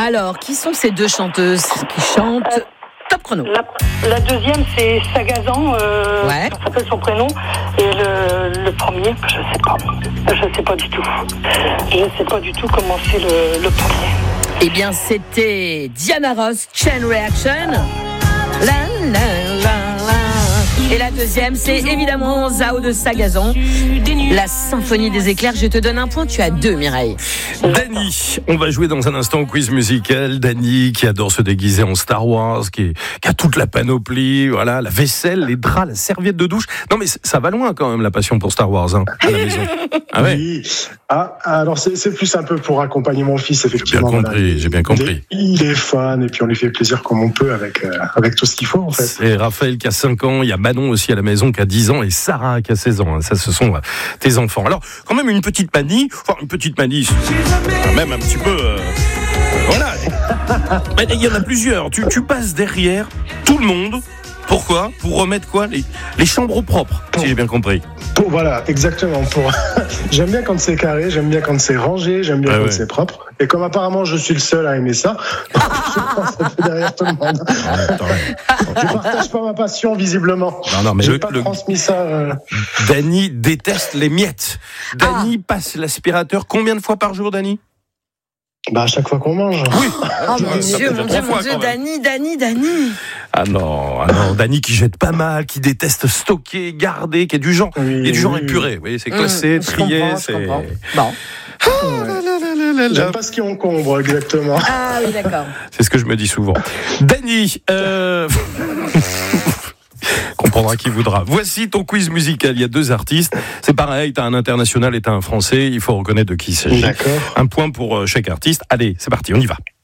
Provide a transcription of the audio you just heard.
Alors, qui sont ces deux chanteuses qui chantent Top chrono. La deuxième, c'est Sagazan, Ouais. ça s'appelle son prénom. Et le premier, je sais pas. Je sais pas du tout. Je sais pas du tout comment c'est le premier. Eh bien, c'était Diana Ross, Chain Reaction. La, la, la, la. Et la deuxième, c'est évidemment Zao de Sagazan, la symphonie des éclairs. Je te donne un point, tu as 2, Mireille. Dany, on va jouer dans un instant au quiz musical. Dany qui adore se déguiser en Star Wars, qui a toute la panoplie, voilà, la vaisselle, les draps, la serviette de douche. Non mais ça va loin quand même la passion pour Star Wars à la maison. Ah ouais. Oui. Alors c'est plus un peu pour accompagner mon fils, effectivement. J'ai bien compris. Il est fan et puis on lui fait plaisir comme on peut avec tout ce qu'il faut en fait. C'est Raphaël qui a 5 ans, il y a Manon aussi à la maison qui a 10 ans et Sarah qui a 16 ans. Ça, ce sont tes enfants. Alors, quand même une petite manie, quand même un petit peu... voilà. Mais il y en a plusieurs. Tu passes derrière tout le monde. Pourquoi ? Pour remettre quoi ? Les chambres propres, si j'ai bien compris. Voilà, exactement. J'aime bien quand c'est carré, j'aime bien quand c'est rangé, j'aime bien quand c'est propre. Et comme apparemment je suis le seul à aimer ça, je passe un peu derrière tout le monde. Je partage pas ma passion visiblement. Non, mais j'ai pas transmis ça. Dany déteste les miettes. Dany passe l'aspirateur combien de fois par jour, Dany ? À chaque fois qu'on mange. Oui. Oh mon Dieu, Dany. Ah non, Dany qui jette pas mal, qui déteste stocker, garder, qui est du genre, épuré. Oui, c'est classé, trié, c'est. Bon. J'aime pas ce qui encombre exactement. Ah oui, d'accord. C'est ce que je me dis souvent. Dany, comprendra qui voudra. Voici ton quiz musical. Il y a 2 artistes. C'est pareil, t'as un international et t'as un français. Il faut reconnaître de qui il s'agit. D'accord. Un point pour chaque artiste. Allez, c'est parti, on y va.